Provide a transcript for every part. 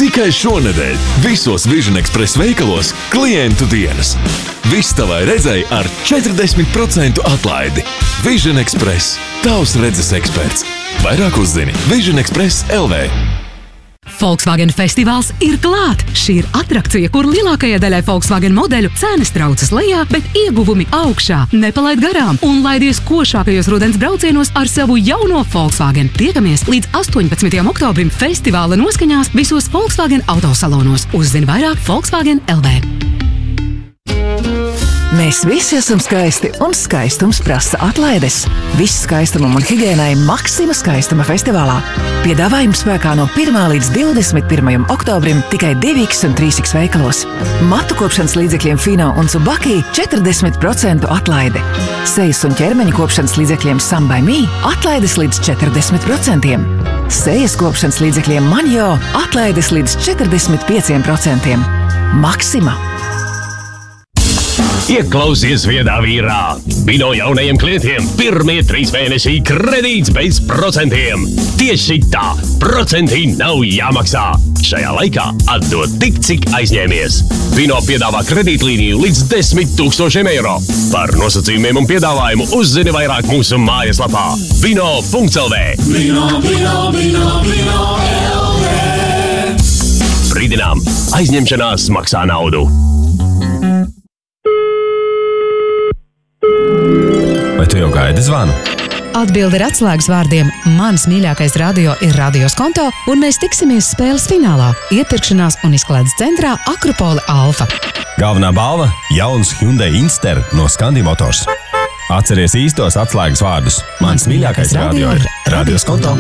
Tikai šonedēļ visos Vision Express veikalos klientu dienas. Viss tavai redzei ar 40% atlaidi. Vision Express. Tavs redzes eksperts. Vairāk uzzini Vision Express LV. Volkswagen festivāls ir klāt! Šī ir atrakcija, kur lielākajai daļai Volkswagen modeļu cenas traucas lejā, bet ieguvumi augšā. Nepalaid garām un laidies košākajos rudens braucienos ar savu jauno Volkswagen. Tiekamies līdz 18. oktobrim festivāla noskaņās visos Volkswagen autosalonos. Uzzini vairāk Volkswagen LV. Mēs visi esam skaisti, un skaistums prasa atlaides. Viss skaistumam un higiēnai Maxima skaistuma festivālā. Piedāvājums spēkā no 1. līdz 21. oktobrim tikai 2X un 3X veikalos. Matu kopšanas līdzekļiem Fino un Tsubaki 40% atlaide. Sejas un ķermeņa kopšanas līdzekļiem Some by Me atlaides līdz 40%. Sejas kopšanas līdzekļiem Manjo atlaides līdz 45%. Maxima. Ieklausies viedā vīrā! Bino jaunajiem klientiem pirmie 3 mēneši kredīts bez procentiem. Tieši tā, procenti nav jāmaksā. Šajā laikā atdod tik, cik aizņēmies. Bino piedāvā kredītlīniju līdz 10 000 eiro. Par nosacījumiem un piedāvājumu uzzini vairāk mūsu mājaslapā bino.lv. Bino LV. Brīdinām, aizņemšanās maksā naudu. Vai tu jau gaidi zvanu? Atbilde ir atslēgas vārdiem. Mans mīļākais radio ir Radios konto, un mēs tiksimies spēles finālā. Iepirkšanās un izklaides centrā Akropole Alfa. Galvenā balva – jauns Hyundai Inster no Scandi Motors. Atceries īstos atslēgas vārdus. Mans mīļākais radio ir Radios konto.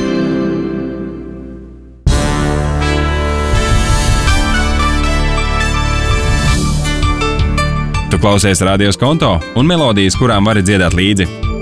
Tu klausies Radios konto un melodijas, kurām vari dziedāt līdzi.